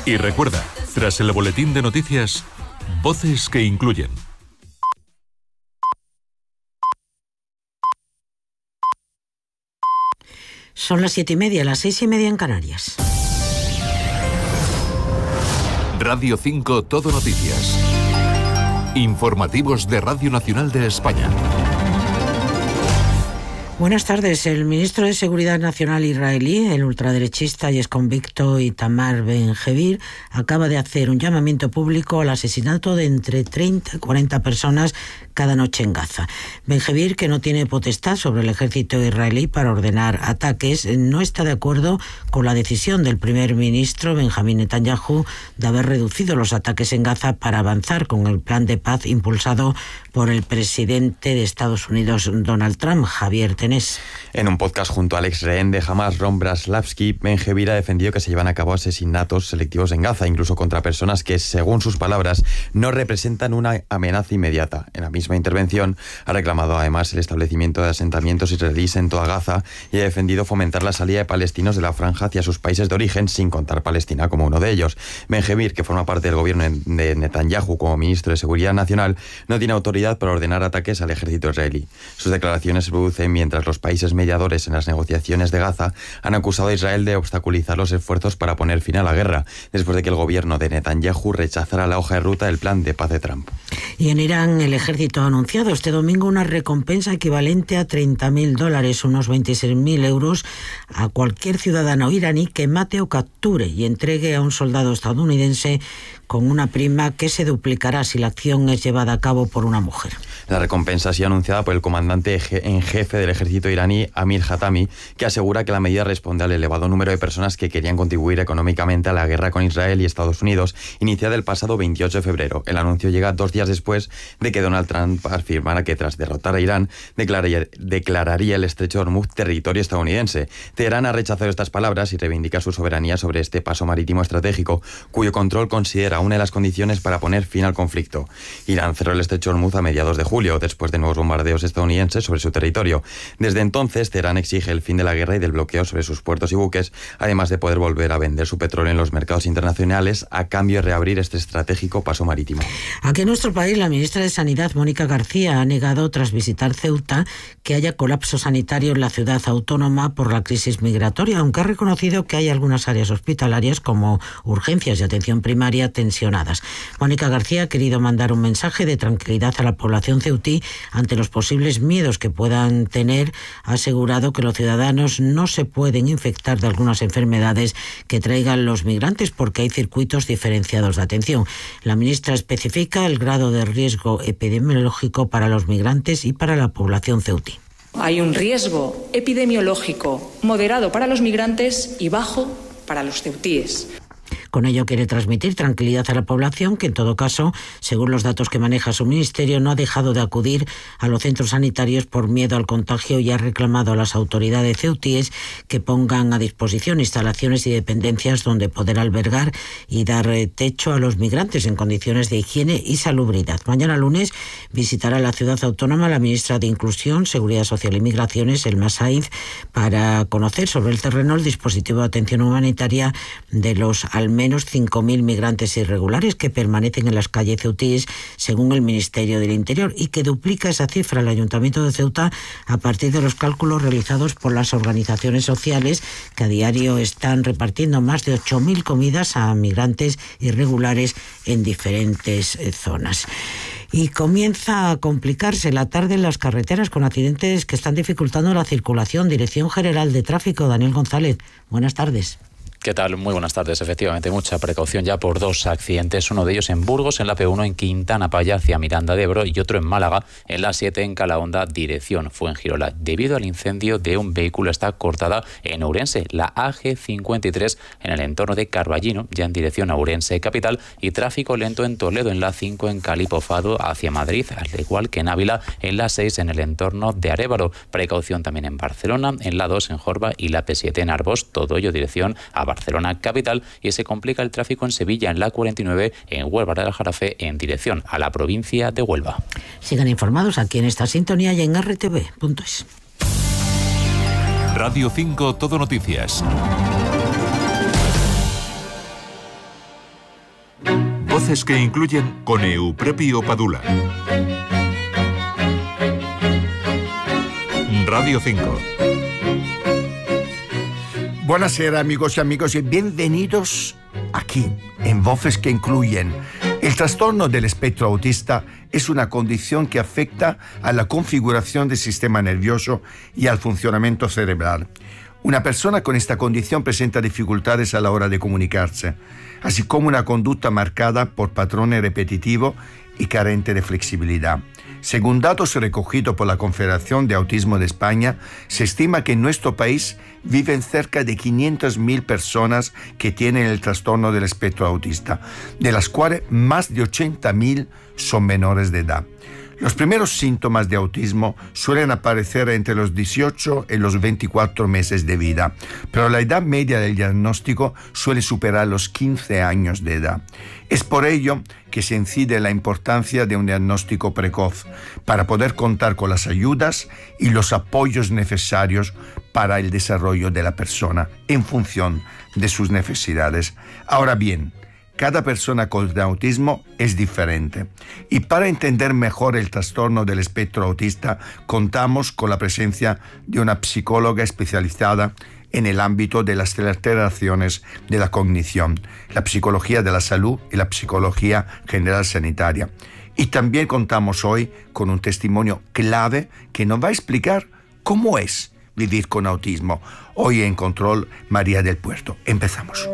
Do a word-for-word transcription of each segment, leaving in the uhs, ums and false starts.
Y recuerda, tras el boletín de noticias, voces que incluyen. Son las siete y media, las seis y media en Canarias. Radio cinco Todo Noticias. Informativos de Radio Nacional de España. Buenas tardes. El ministro de Seguridad Nacional israelí, el ultraderechista y exconvicto Itamar Ben-Gvir, acaba de hacer un llamamiento público al asesinato de entre treinta y cuarenta personas cada noche en Gaza. Ben-Gvir, que no tiene potestad sobre el ejército israelí para ordenar ataques, no está de acuerdo con la decisión del primer ministro Benjamín Netanyahu de haber reducido los ataques en Gaza para avanzar con el plan de paz impulsado por el presidente de Estados Unidos, Donald Trump, Javier Tenés. En un podcast junto al ex rehén de Hamas, Ron Braslavsky, Ben-Gvir ha defendido que se llevan a cabo asesinatos selectivos en Gaza, incluso contra personas que, según sus palabras, no representan una amenaza inmediata. En la misma intervención ha reclamado además el establecimiento de asentamientos israelíes en toda Gaza y ha defendido fomentar la salida de palestinos de la franja hacia sus países de origen, sin contar Palestina como uno de ellos. Ben-Gvir, que forma parte del gobierno de Netanyahu como ministro de Seguridad Nacional, no tiene autoridad para ordenar ataques al ejército israelí. Sus declaraciones se producen mientras los países mediadores en las negociaciones de Gaza han acusado a Israel de obstaculizar los esfuerzos para poner fin a la guerra, después de que el gobierno de Netanyahu rechazara la hoja de ruta del plan de paz de Trump. Y en Irán, el ejército ha anunciado este domingo una recompensa equivalente a treinta mil dólares, unos veintiséis mil euros, a cualquier ciudadano iraní que mate o capture y entregue a un soldado estadounidense, con una prima que se duplicará si la acción es llevada a cabo por una mujer. La recompensa ha sido anunciada por el comandante en jefe del ejército iraní, Amir Hatami, que asegura que la medida responde al elevado número de personas que querían contribuir económicamente a la guerra con Israel y Estados Unidos, iniciada el pasado veintiocho de febrero. El anuncio llega dos días después de que Donald Trump afirmara que tras derrotar a Irán, declararía, declararía el estrecho de Hormuz territorio estadounidense. Teherán ha rechazado estas palabras y reivindica su soberanía sobre este paso marítimo estratégico, cuyo control considera una de las condiciones para poner fin al conflicto. Irán cerró el estrecho de Hormuz a mediados de julio, después de nuevos bombardeos estadounidenses sobre su territorio. Desde entonces, Teherán exige el fin de la guerra y del bloqueo sobre sus puertos y buques, además de poder volver a vender su petróleo en los mercados internacionales a cambio de reabrir este estratégico paso marítimo. Aquí en nuestro país, la ministra de Sanidad, Mónica García, ha negado, tras visitar Ceuta, que haya colapso sanitario en la ciudad autónoma por la crisis migratoria, aunque ha reconocido que hay algunas áreas hospitalarias, como urgencias y atención primaria, tensionadas. Mónica García ha querido mandar un mensaje de tranquilidad a la población ceutí ante los posibles miedos que puedan tener. Ha asegurado que los ciudadanos no se pueden infectar de algunas enfermedades que traigan los migrantes porque hay circuitos diferenciados de atención. La ministra especifica el grado de riesgo epidemiológico para los migrantes y para la población ceutí. Hay un riesgo epidemiológico moderado para los migrantes y bajo para los ceutíes. Con ello quiere transmitir tranquilidad a la población, que en todo caso, según los datos que maneja su ministerio, no ha dejado de acudir a los centros sanitarios por miedo al contagio y ha reclamado a las autoridades ceutíes que pongan a disposición instalaciones y dependencias donde poder albergar y dar techo a los migrantes en condiciones de higiene y salubridad. Mañana lunes visitará la ciudad autónoma la ministra de Inclusión, Seguridad Social y Migraciones, Elma Sainz, para conocer sobre el terreno el dispositivo de atención humanitaria de los al menos cinco mil migrantes irregulares que permanecen en las calles ceutíes, según el Ministerio del Interior, y que duplica esa cifra el Ayuntamiento de Ceuta a partir de los cálculos realizados por las organizaciones sociales, que a diario están repartiendo más de ocho mil comidas a migrantes irregulares en diferentes zonas. Y comienza a complicarse la tarde en las carreteras con accidentes que están dificultando la circulación. Dirección General de Tráfico, Daniel González. Buenas tardes. ¿Qué tal? Muy buenas tardes. Efectivamente, mucha precaución ya por dos accidentes. Uno de ellos en Burgos, en la P uno, en Quintana Paya, hacia Miranda de Ebro, y otro en Málaga, en la siete, en Calahonda, dirección Fuengirola. Debido al incendio de un vehículo está cortada en Ourense, la A G cincuenta y tres, en el entorno de Carballino, ya en dirección a Ourense capital, y tráfico lento en Toledo, en la cinco, en Calipo Fado, hacia Madrid, al igual que en Ávila, en la seis, en el entorno de Arévalo. Precaución también en Barcelona, en la dos, en Jorba, y la P siete, en Arbós, todo ello dirección a Barcelona. Barcelona capital, y se complica el tráfico en Sevilla, en la cuarenta y nueve, en Huelva del Aljarafe, en dirección a la provincia de Huelva. Sigan informados aquí en esta sintonía y en R T V punto es. Radio cinco Todo Noticias. Voces que incluyen con Euprepio Padula. Radio cinco. Buonasera amigos y amigos y bienvenidos aquí en Voces que incluyen. El trastorno del espectro autista es una condición que afecta a la configuración del sistema nervioso y al funcionamiento cerebral. Una persona con esta condición presenta dificultades a la hora de comunicarse, así como una conducta marcada por patrones repetitivos y carente de flexibilidad. Según datos recogidos por la Confederación de Autismo de España, se estima que en nuestro país viven cerca de quinientas mil personas que tienen el trastorno del espectro autista, de las cuales más de ochenta mil son menores de edad. Los primeros síntomas de autismo suelen aparecer entre los dieciocho y los veinticuatro meses de vida, pero la edad media del diagnóstico suele superar los quince años de edad. Es por ello que se incide en la importancia de un diagnóstico precoz para poder contar con las ayudas y los apoyos necesarios para el desarrollo de la persona en función de sus necesidades. Ahora bien, cada persona con autismo es diferente y para entender mejor el trastorno del espectro autista contamos con la presencia de una psicóloga especializada en el ámbito de las alteraciones de la cognición, la psicología de la salud y la psicología general sanitaria. Y también contamos hoy con un testimonio clave que nos va a explicar cómo es vivir con autismo. Hoy en Control, María del Puerto. Empezamos.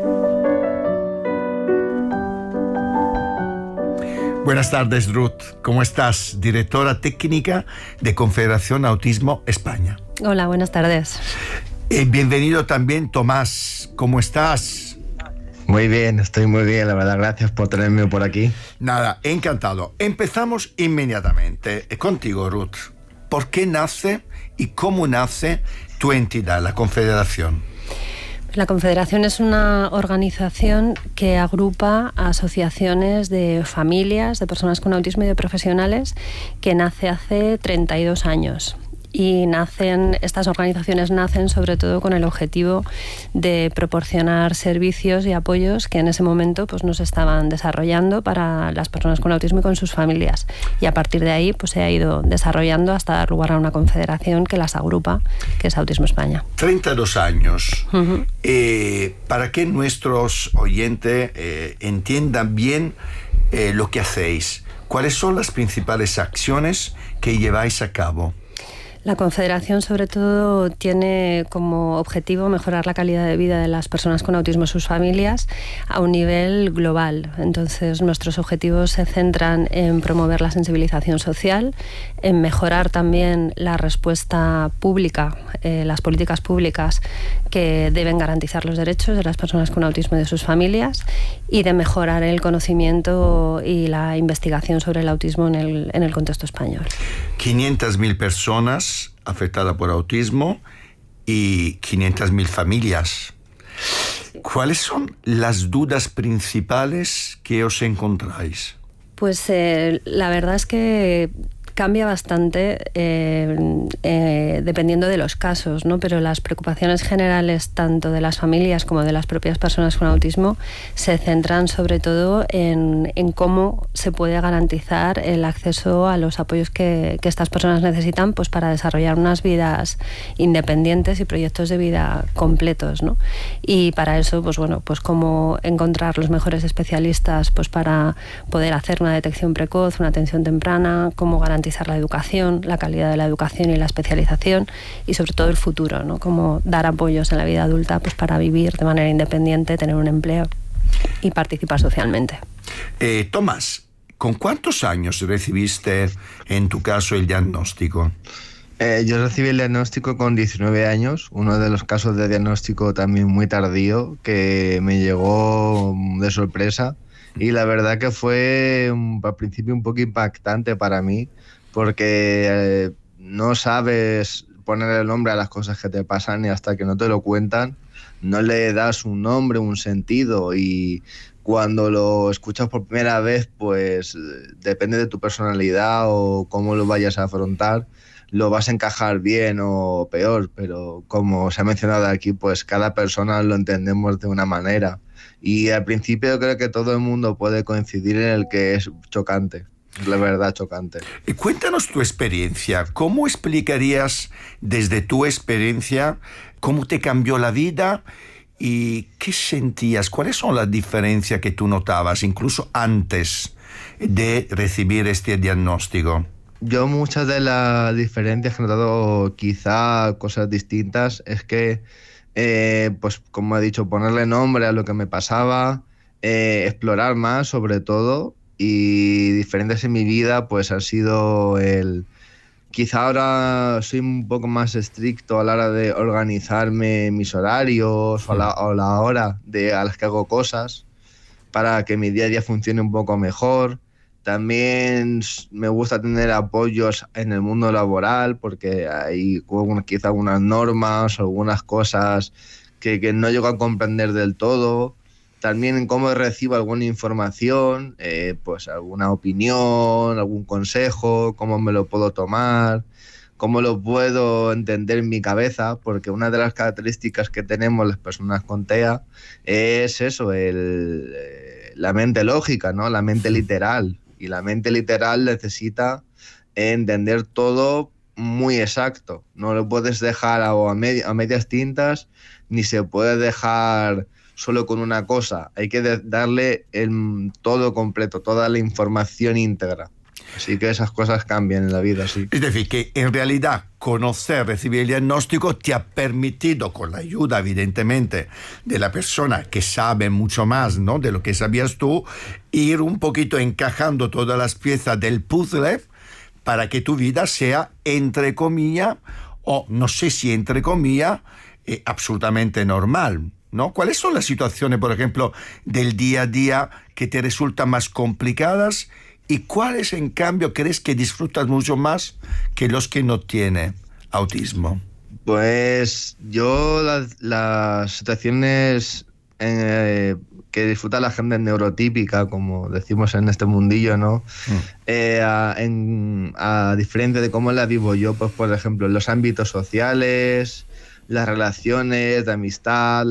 Buenas tardes, Ruth. ¿Cómo estás? Directora técnica de Confederación Autismo España. Hola, buenas tardes. Eh, bienvenido también, Tomás. ¿Cómo estás? Muy bien, estoy muy bien, la verdad. Gracias por tenerme por aquí. Nada, encantado. Empezamos inmediatamente. Contigo, Ruth. ¿Por qué nace y cómo nace tu entidad, la Confederación? La Confederación es una organización que agrupa asociaciones de familias, de personas con autismo y de profesionales, que nace hace treinta y dos años. Y nacen, estas organizaciones nacen sobre todo con el objetivo de proporcionar servicios y apoyos que en ese momento pues, no se estaban desarrollando para las personas con autismo y con sus familias. Y a partir de ahí pues, se ha ido desarrollando hasta dar lugar a una confederación que las agrupa, que es Autismo España. treinta y dos años. Uh-huh. Eh, para que nuestros oyentes eh, entiendan bien eh, lo que hacéis, ¿cuáles son las principales acciones que lleváis a cabo? La Confederación, sobre todo, tiene como objetivo mejorar la calidad de vida de las personas con autismo y sus familias a un nivel global. Entonces, nuestros objetivos se centran en promover la sensibilización social, en mejorar también la respuesta pública, eh, las políticas públicas que deben garantizar los derechos de las personas con autismo y de sus familias, y de mejorar el conocimiento y la investigación sobre el autismo en el, en el contexto español. quinientas mil personas afectadas por autismo y quinientas mil familias. ¿Cuáles son las dudas principales que os encontráis? Pues eh, la verdad es que cambia bastante eh, eh, dependiendo de los casos, ¿no? Pero las preocupaciones generales tanto de las familias como de las propias personas con autismo se centran sobre todo en, en cómo se puede garantizar el acceso a los apoyos que, que estas personas necesitan pues, para desarrollar unas vidas independientes y proyectos de vida completos, ¿no? Y para eso, pues bueno, pues cómo encontrar los mejores especialistas pues, para poder hacer una detección precoz, una atención temprana, cómo garantizar la educación, la calidad de la educación y la especialización y sobre todo el futuro, ¿no? Cómo dar apoyos en la vida adulta pues, para vivir de manera independiente, tener un empleo y participar socialmente. Eh, Tomás, ¿con cuántos años recibiste en tu caso el diagnóstico? Eh, yo recibí el diagnóstico con diecinueve años, uno de los casos de diagnóstico también muy tardío que me llegó de sorpresa y la verdad que fue un, al principio un poco impactante para mí porque eh, no sabes poner el nombre a las cosas que te pasan y hasta que no te lo cuentan no le das un nombre, un sentido y cuando lo escuchas por primera vez pues depende de tu personalidad o cómo lo vayas a afrontar, lo vas a encajar bien o peor, pero como se ha mencionado aquí, pues cada persona lo entendemos de una manera Y al principio creo que todo el mundo puede coincidir en el que es chocante. La verdad, chocante. Cuéntanos tu experiencia. ¿Cómo explicarías desde tu experiencia cómo te cambió la vida y qué sentías? ¿Cuáles son las diferencias que tú notabas incluso antes de recibir este diagnóstico? Yo muchas de las diferencias que he notado, quizá cosas distintas, es que, eh, pues como he dicho, ponerle nombre a lo que me pasaba, eh, explorar más sobre todo. Y diferentes en mi vida pues han sido el... Quizá ahora soy un poco más estricto a la hora de organizarme mis horarios o la, o la hora de, a las que hago cosas para que mi día a día funcione un poco mejor. También me gusta tener apoyos en el mundo laboral porque hay quizá algunas normas, algunas cosas que, que no llego a comprender del todo. También en cómo recibo alguna información, eh, pues alguna opinión, algún consejo, cómo me lo puedo tomar, cómo lo puedo entender en mi cabeza, porque una de las características que tenemos las personas con T E A es eso, el, eh, la mente lógica, ¿no? La mente literal. Y la mente literal necesita entender todo muy exacto. No lo puedes dejar a, a, med- a medias tintas, ni se puede dejar solo con una cosa. Hay que de- darle el todo completo, toda la información íntegra. Así que esas cosas cambian en la vida, sí. Es decir, que en realidad conocer, recibir el diagnóstico te ha permitido, con la ayuda evidentemente de la persona que sabe mucho más, ¿no?, de lo que sabías tú, ir un poquito encajando todas las piezas del puzzle para que tu vida sea, entre comillas, o no sé si entre comillas, eh, absolutamente normal, ¿no? ¿Cuáles son las situaciones, por ejemplo, del día a día que te resultan más complicadas y cuáles, en cambio, crees que disfrutas mucho más que los que no tienen autismo? Pues yo las, las situaciones eh, que disfruta la gente neurotípica, como decimos en este mundillo, ¿no? Mm. Eh, a, en, a diferencia de cómo la vivo yo, pues por ejemplo, en los ámbitos sociales, las relaciones de amistad,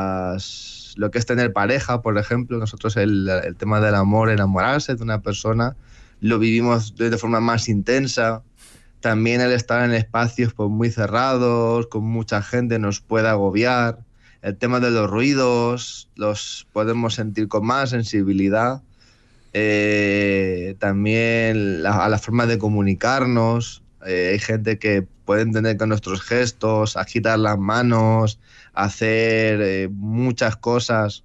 las, lo que es tener pareja, por ejemplo. Nosotros el, el tema del amor, enamorarse de una persona, lo vivimos de, de forma más intensa. También el estar en espacios pues, muy cerrados, con mucha gente, nos puede agobiar. El tema de los ruidos, los podemos sentir con más sensibilidad. Eh, también la, a la forma de comunicarnos. Eh, hay gente que puede entender con nuestros gestos, agitar las manos, hacer eh, muchas cosas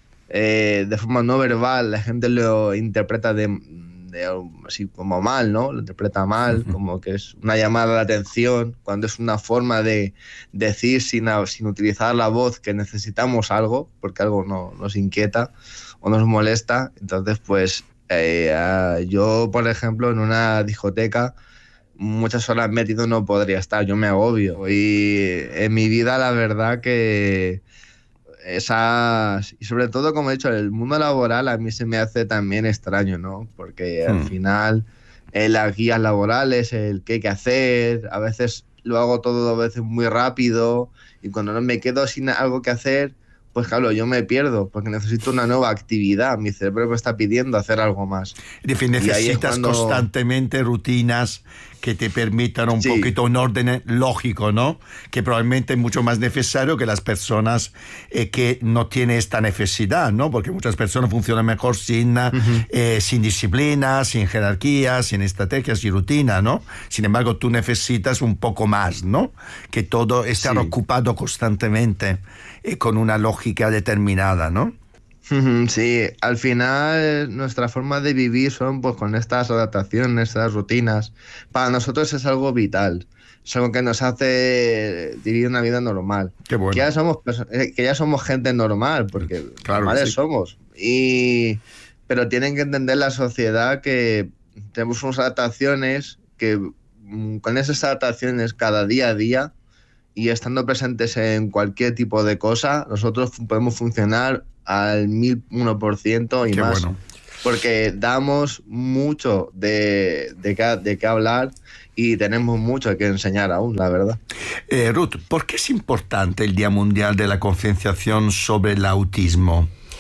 eh, de forma no verbal. La gente lo interpreta de, de, así como mal, ¿no? Lo interpreta mal, uh-huh. como que es una llamada de atención, cuando es una forma de decir sin, sin utilizar la voz que necesitamos algo, porque algo no, nos inquieta o nos molesta. Entonces, pues eh, yo, por ejemplo, en una discoteca, muchas horas metido no podría estar, yo me agobio. Y en mi vida la verdad que esas, y sobre todo como he dicho, el mundo laboral a mí se me hace también extraño, ¿no? Porque hmm. al final eh, las guías laborales, el qué hay que hacer, a veces lo hago todo a veces muy rápido y cuando no me quedo sin algo que hacer, pues claro, yo me pierdo porque necesito una nueva actividad. Mi cerebro me está pidiendo hacer algo más. En fin, necesitas cuando... constantemente rutinas que te permitan un sí. poquito un orden lógico, ¿no? Que probablemente es mucho más necesario que las personas eh, que no tienen esta necesidad, ¿no? Porque muchas personas funcionan mejor sin, uh-huh. eh, sin disciplina, sin jerarquía, sin estrategias y rutina, ¿no? Sin embargo, tú necesitas un poco más, ¿no? Que todo esté sí. ocupado constantemente eh, con una lógica determinada, ¿no? Sí, al final nuestra forma de vivir son pues con estas adaptaciones, estas rutinas. Para nosotros es algo vital, es algo que nos hace vivir una vida normal. Qué bueno. Que ya somos, que ya somos gente normal, porque claro, normales sí. somos. Y, pero tienen que entender la sociedad que tenemos unas adaptaciones que con esas adaptaciones cada día a día y estando presentes en cualquier tipo de cosa, nosotros podemos funcionar al mil uno por ciento y Qué más. Bueno. Porque damos mucho de, de, qué, de qué hablar y tenemos mucho que enseñar aún, la verdad. Eh, Ruth, ¿por qué es importante el Día Mundial de la Concienciación sobre el Autismo?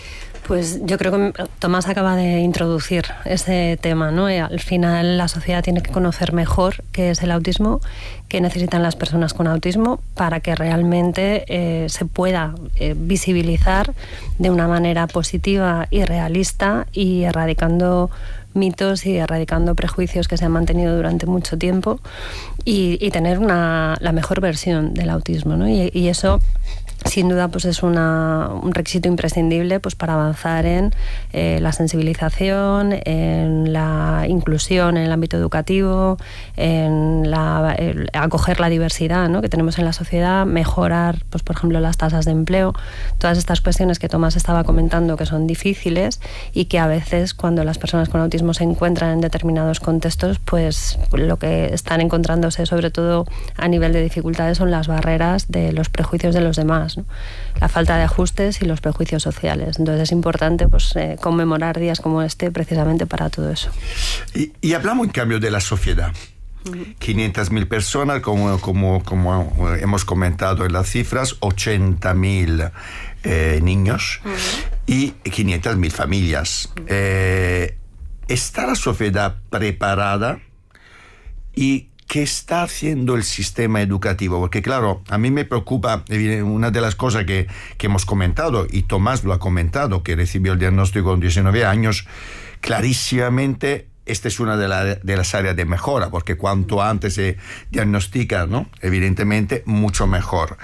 Pues yo creo que Tomás acaba de introducir ese tema, ¿no? Y al final la sociedad tiene que conocer mejor qué es el autismo, qué necesitan las personas con autismo para que realmente eh, se pueda eh, visibilizar de una manera positiva y realista y erradicando mitos y erradicando prejuicios que se han mantenido durante mucho tiempo y, y tener una, la mejor versión del autismo, ¿no? Y, y eso sin duda pues es una, un requisito imprescindible pues para avanzar en eh, la sensibilización, en la inclusión en el ámbito educativo, en la, el, acoger la diversidad, ¿no?, que tenemos en la sociedad, mejorar pues por ejemplo las tasas de empleo, todas estas cuestiones que Tomás estaba comentando que son difíciles y que a veces cuando las personas con autismo se encuentran en determinados contextos pues lo que están encontrándose sobre todo a nivel de dificultades son las barreras de los prejuicios de los demás, ¿no? La falta de ajustes y los prejuicios sociales. Entonces es importante pues, eh, conmemorar días como este precisamente para todo eso. Y, y hablamos en cambio de la sociedad. Uh-huh. quinientas mil personas, como, como, como hemos comentado en las cifras, ochenta mil eh, niños uh-huh. y quinientas mil familias. Uh-huh. Eh, ¿Está la sociedad preparada? Y ¿qué está haciendo el sistema educativo? Porque claro, a mí me preocupa una de las cosas que, que hemos comentado, y Tomás lo ha comentado, que recibió el diagnóstico con diecinueve años, clarísimamente esta es una de, la, de las áreas de mejora, porque cuanto antes se diagnostica, ¿no?, evidentemente, mucho mejor.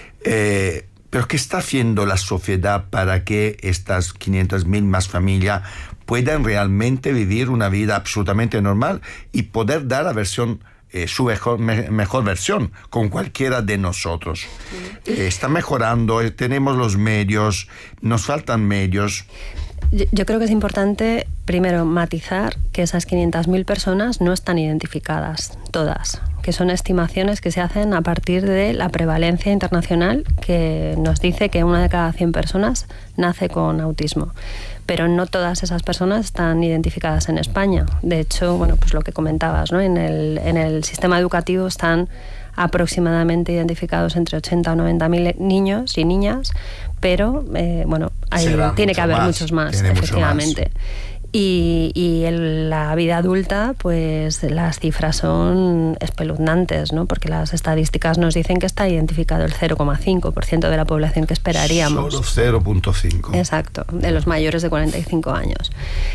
Eh, pero ¿qué está haciendo la sociedad para que estas quinientas mil más familias puedan realmente vivir una vida absolutamente normal y poder dar la versión Eh, su mejor, me, mejor versión con cualquiera de nosotros? Eh, está mejorando, eh, tenemos los medios, nos faltan medios. Yo, yo creo que es importante primero matizar que esas quinientas mil personas no están identificadas todas, que son estimaciones que se hacen a partir de la prevalencia internacional que nos dice que una de cada cien personas nace con autismo. Pero no todas esas personas están identificadas en España. De hecho, bueno, pues lo que comentabas, ¿no?, en el, en el sistema educativo están aproximadamente identificados entre ochenta o noventa mil niños y niñas, pero eh, bueno, hay, tiene que haber más, muchos más, efectivamente. Mucho más. Y, y en la vida adulta, pues las cifras son espeluznantes, ¿no? Porque las estadísticas nos dicen que está identificado el cero coma cinco por ciento de la población que esperaríamos. Solo cero coma cinco. Exacto, de los mayores de cuarenta y cinco años.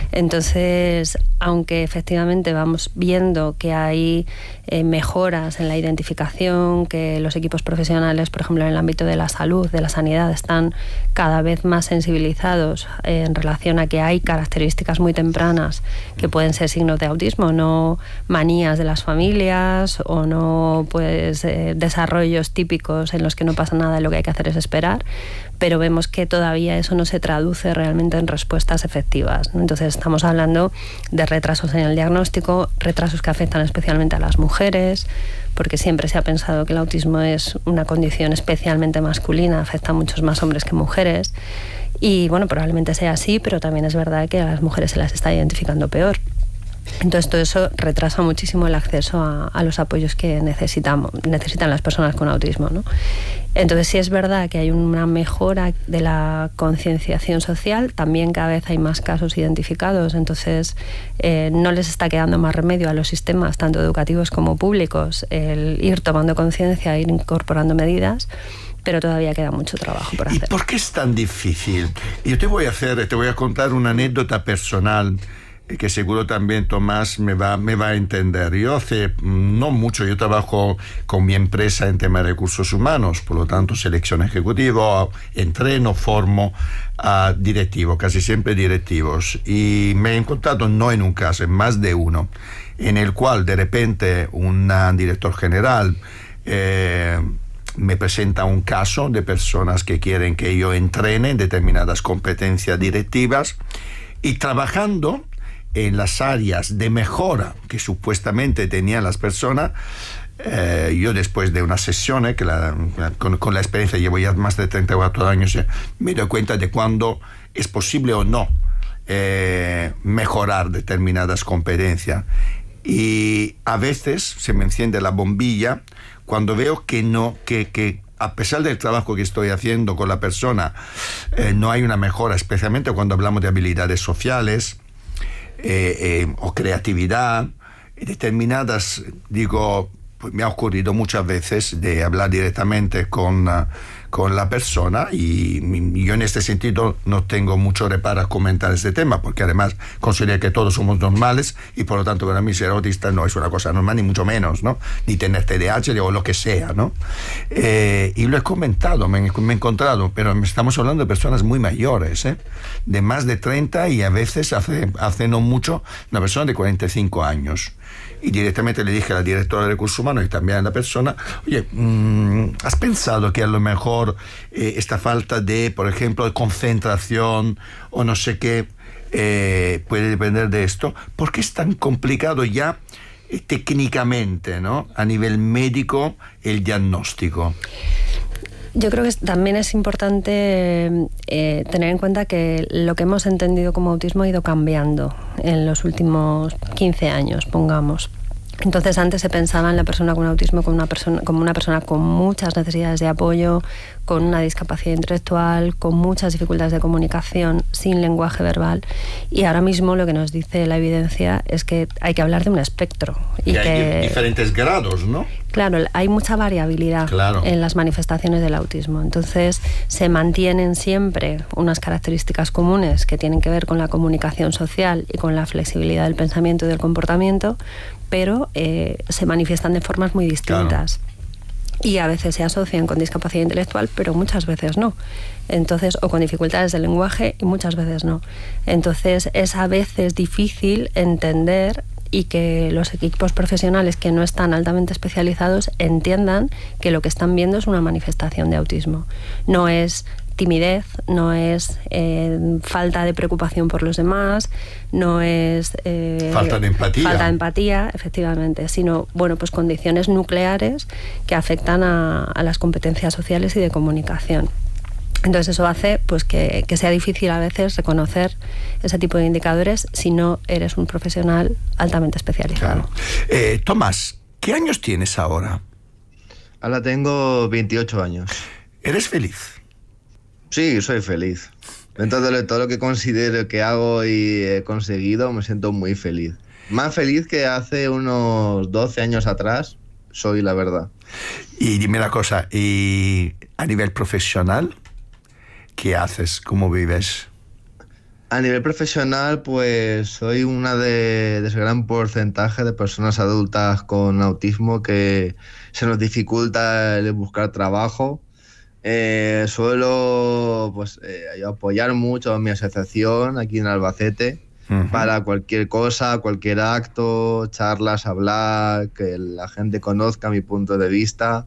Entonces, aunque efectivamente vamos viendo que hay eh, mejoras en la identificación, que los equipos profesionales, por ejemplo, en el ámbito de la salud, de la sanidad, están cada vez más sensibilizados eh, en relación a que hay características muy tempranas que pueden ser signos de autismo, no manías de las familias o no pues eh, desarrollos típicos en los que no pasa nada y lo que hay que hacer es esperar, pero vemos que todavía eso no se traduce realmente en respuestas efectivas, ¿no? Entonces estamos hablando de retrasos en el diagnóstico, retrasos que afectan especialmente a las mujeres, porque siempre se ha pensado que el autismo es una condición especialmente masculina, afecta a muchos más hombres que mujeres. Y bueno, probablemente sea así, pero también es verdad que a las mujeres se las está identificando peor. Entonces todo eso retrasa muchísimo el acceso a, a los apoyos que necesitamos, necesitan las personas con autismo, ¿no? Entonces sí es verdad que hay una mejora de la concienciación social, también cada vez hay más casos identificados, entonces eh, no les está quedando más remedio a los sistemas, tanto educativos como públicos, el ir tomando conciencia, ir incorporando medidas, pero todavía queda mucho trabajo por hacer. ¿Y por qué es tan difícil? Yo te voy a hacer, te voy a contar una anécdota personal que seguro también Tomás me va, me va a entender. Yo hace no mucho, yo trabajo con mi empresa en temas de recursos humanos, por lo tanto selección ejecutiva, entreno, formo a directivos, casi siempre directivos, y me he encontrado no en un caso, en más de uno, en el cual de repente un director general eh, me presenta un caso de personas que quieren que yo entrene en determinadas competencias directivas, y trabajando en las áreas de mejora que supuestamente tenían las personas, eh, yo después de una sesión, eh, que la, con, con la experiencia llevo ya más de treinta y cuatro años, eh, me doy cuenta de cuándo es posible o no eh, mejorar determinadas competencias. Y a veces se me enciende la bombilla cuando veo que no, que, que a pesar del trabajo que estoy haciendo con la persona, eh, no hay una mejora, especialmente cuando hablamos de habilidades sociales eh, eh, o creatividad, determinadas, digo, pues me ha ocurrido muchas veces de hablar directamente con, uh, con la persona y, y yo en este sentido no tengo mucho reparo a comentar este tema, porque además considero que todos somos normales y por lo tanto para mí ser autista no es una cosa normal, ni mucho menos, ¿no? Ni tener T D A H o lo que sea, ¿no? Eh, y lo he comentado, me, me he encontrado, pero estamos hablando de personas muy mayores, ¿eh? De más de treinta y a veces hace, hace no mucho una persona de cuarenta y cinco años. Y directamente le dije a la directora de Recursos Humanos y también a la persona, oye, mmm, ¿has pensado que a lo mejor eh, esta falta de, por ejemplo, de concentración o no sé qué eh, puede depender de esto? ¿Por qué es tan complicado ya eh, técnicamente, ¿no? A nivel médico, el diagnóstico? Yo creo que también es importante eh, tener en cuenta que lo que hemos entendido como autismo ha ido cambiando en los últimos quince años, pongamos. Entonces antes se pensaba en la persona con autismo como una persona, como una persona con muchas necesidades de apoyo, con una discapacidad intelectual, con muchas dificultades de comunicación, sin lenguaje verbal. Y ahora mismo lo que nos dice la evidencia es que hay que hablar de un espectro. Y, y que, hay diferentes grados, ¿no? Claro, hay mucha variabilidad claro. en las manifestaciones del autismo. Entonces se mantienen siempre unas características comunes que tienen que ver con la comunicación social y con la flexibilidad del pensamiento y del comportamiento, pero eh, se manifiestan de formas muy distintas. Claro. Y a veces se asocian con discapacidad intelectual, pero muchas veces no. Entonces, o con dificultades del lenguaje y muchas veces no. Entonces es a veces difícil entender y que los equipos profesionales que no están altamente especializados entiendan que lo que están viendo es una manifestación de autismo. No es timidez, no es eh, falta de preocupación por los demás, no es eh, falta de empatía. Falta de empatía, efectivamente, sino bueno, pues condiciones nucleares que afectan a, a las competencias sociales y de comunicación. Entonces eso hace pues que, que sea difícil a veces reconocer ese tipo de indicadores si no eres un profesional altamente especializado. Claro. Eh, Tomás, ¿qué años tienes ahora? Ahora tengo veintiocho años. ¿Eres feliz? Sí, soy feliz. Dentro de todo lo que considero que hago y he conseguido, me siento muy feliz. Más feliz que hace unos doce años atrás, soy la verdad. Y dime una cosa, ¿y a nivel profesional? ¿Qué haces? ¿Cómo vives? A nivel profesional, pues soy una de, de ese gran porcentaje de personas adultas con autismo que se nos dificulta el buscar trabajo. Eh, suelo pues, eh, apoyar mucho a mi asociación aquí en Albacete uh-huh. para cualquier cosa, cualquier acto, charlas, hablar, que la gente conozca mi punto de vista,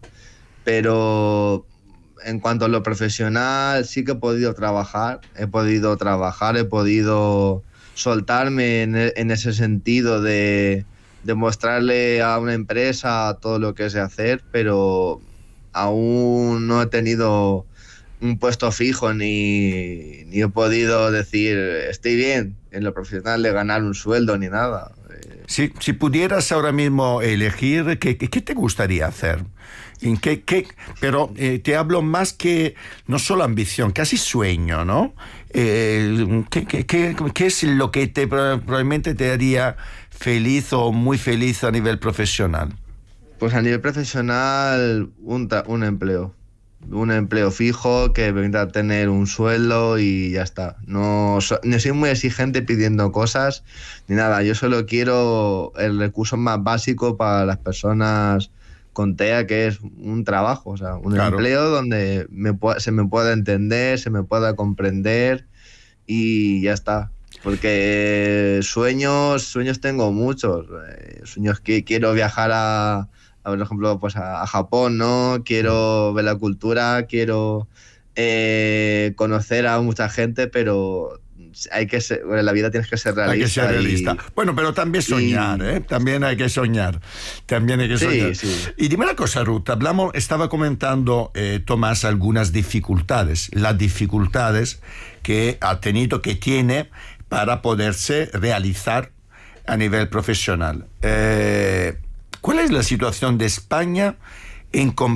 pero en cuanto a lo profesional sí que he podido trabajar, he podido trabajar, he podido soltarme en, en ese sentido de, de mostrarle a una empresa todo lo que sé hacer, pero aún no he tenido un puesto fijo ni, ni he podido decir estoy bien en lo profesional de ganar un sueldo ni nada. Si, si pudieras ahora mismo elegir, ¿qué, qué te gustaría hacer? ¿En qué, qué? Pero eh, te hablo más que no solo ambición, casi sueño, ¿no? Eh, ¿qué, qué, qué, ¿Qué es lo que te, probablemente te haría feliz o muy feliz a nivel profesional? Pues a nivel profesional, un, un empleo. Un empleo fijo que me permita tener un sueldo y ya está. No, so, no soy muy exigente pidiendo cosas ni nada. Yo solo quiero el recurso más básico para las personas con T E A, que es un trabajo, o sea, un claro. empleo donde me, se me pueda entender, se me pueda comprender y ya está. Porque sueños, sueños tengo muchos. Sueños que quiero viajar a... por ejemplo, pues a, a Japón, ¿no? Quiero ver la cultura, quiero eh, conocer a mucha gente, pero hay que ser, bueno, en la vida tienes que ser realista. Hay que ser realista. Y, bueno, pero también soñar, y, ¿eh? También hay que soñar. También hay que sí, soñar. Sí. Y dime una cosa, Ruth, hablamos, estaba comentando eh, Tomás algunas dificultades, las dificultades que ha tenido, que tiene para poderse realizar a nivel profesional. Eh, ¿Cuál es la situación de España en